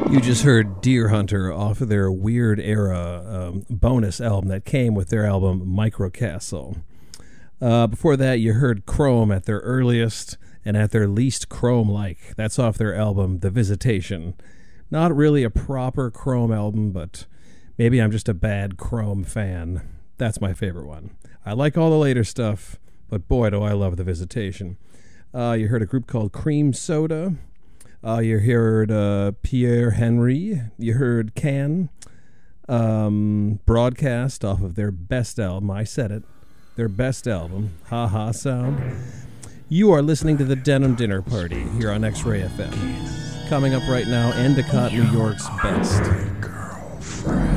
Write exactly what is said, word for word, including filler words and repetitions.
You just heard Deer Hunter off of their Weird Era um, bonus album that came with their album Microcastle. Uh, before that, you heard Chrome at their earliest and at their least Chrome-like. That's off their album The Visitation. Not really a proper Chrome album, but maybe I'm just a bad Chrome fan. That's my favorite one. I like all the later stuff, but boy, do I love The Visitation. Uh, you heard a group called Cream Soda. Uh, you heard uh, Pierre Henry. You heard Can. Um, Broadcast off of their best album. I said it. Their best album. Ha Ha Sound. You are listening to the Denim Dinner Party here on X-Ray F M. Coming up right now, Endicott, New York's best. Girlfriend.